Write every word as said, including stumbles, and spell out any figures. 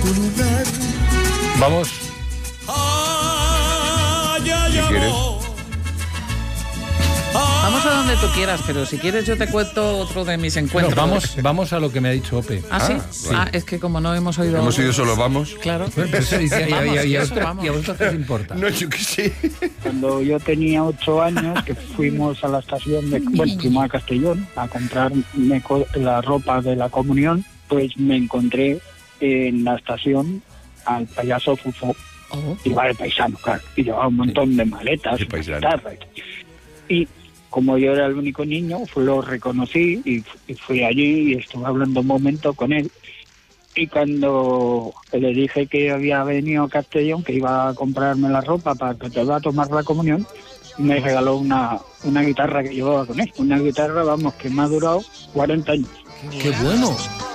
Vamos. Si quieres. Vamos a donde tú quieras, pero si quieres yo te cuento otro de mis encuentros. No, vamos, vamos a lo que me ha dicho Ope. ¿Ah, sí? Ah, Sí. bueno. Ah, es que como no hemos oído... Hemos ido solo, vamos. Claro. Pero eso, y, y, y, Vamos, y, y, a eso, vosotros- vamos. ¿y a vosotros qué os importa? No, yo qué sé. Cuando yo tenía ocho años, que fuimos a la estación de... Bueno, fuimos a Castellón a comprarme co- la ropa de la comunión, pues me encontré en la estación al payaso Fufo. Oh. Iba de paisano, claro, y llevaba un montón de maletas, De una paisano. guitarra y, y como yo era el único niño, pues lo reconocí y, y fui allí y estuve hablando un momento con él. Y cuando le dije que había venido a Castellón, que iba a comprarme la ropa para que te iba a tomar la comunión, me regaló una, una guitarra que llevaba con él. Una guitarra, vamos, que me ha durado cuarenta años. ¡Qué bueno!